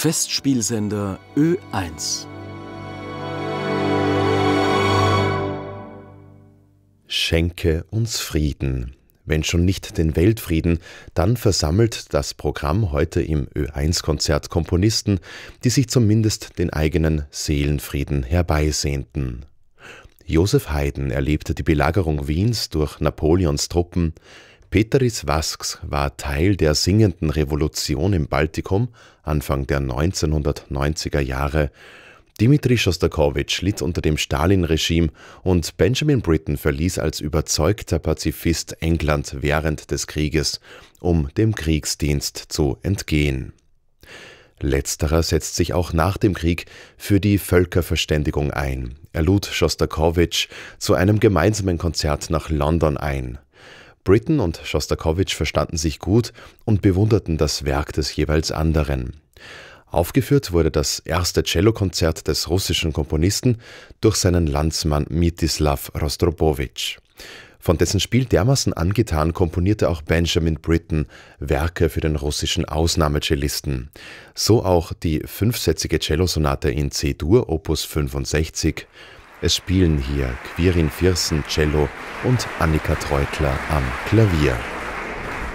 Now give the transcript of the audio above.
Festspielsender Ö1. Schenke uns Frieden. Wenn schon nicht den Weltfrieden, dann versammelt das Programm heute im Ö1-Konzert Komponisten, die sich zumindest den eigenen Seelenfrieden herbeisehnten. Josef Haydn erlebte die Belagerung Wiens durch Napoleons Truppen. Peteris Vasks war Teil der singenden Revolution im Baltikum Anfang der 1990er Jahre. Dmitri Schostakowitsch litt unter dem Stalin-Regime und Benjamin Britten verließ als überzeugter Pazifist England während des Krieges, um dem Kriegsdienst zu entgehen. Letzterer setzt sich auch nach dem Krieg für die Völkerverständigung ein. Er lud Schostakowitsch zu einem gemeinsamen Konzert nach London ein. Britten und Schostakowitsch verstanden sich gut und bewunderten das Werk des jeweils anderen. Aufgeführt wurde das erste Cellokonzert des russischen Komponisten durch seinen Landsmann Mstislav Rostropowitsch. Von dessen Spiel dermaßen angetan komponierte auch Benjamin Britten Werke für den russischen Ausnahmecellisten. So auch die fünfsätzige Cellosonate in C-Dur, Opus 65. Es spielen hier Quirin Viersen Cello und Annika Treutler am Klavier.